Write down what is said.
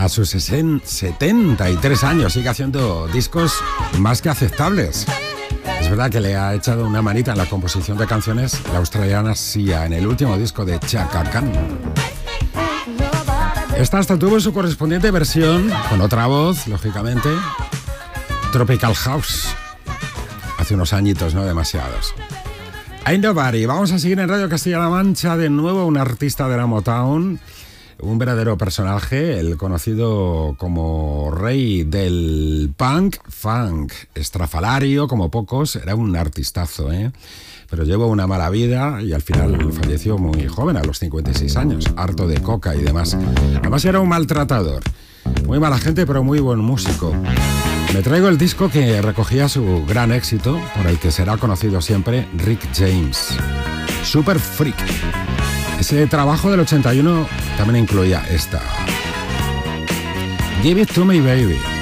a sus 73 años sigue haciendo discos más que aceptables. Es verdad que le ha echado una manita en la composición de canciones la australiana Sia en el último disco de Chaka Khan. Esta hasta tuvo su correspondiente versión, con otra voz, lógicamente, Tropical House, hace unos añitos, no demasiados. Ain't Nobody. Vamos a seguir en Radio Castilla-La Mancha de nuevo un artista de la Motown, un verdadero personaje, el conocido como rey del punk, funk, estrafalario como pocos, era un artistazo, pero llevó una mala vida y al final falleció muy joven, a los 56 años, harto de coca y demás. Además era un maltratador, muy mala gente pero muy buen músico. Me traigo el disco que recogía su gran éxito, por el que será conocido siempre, Rick James, Super Freak. Ese trabajo del 81 también incluía esta, Give It To Me Baby.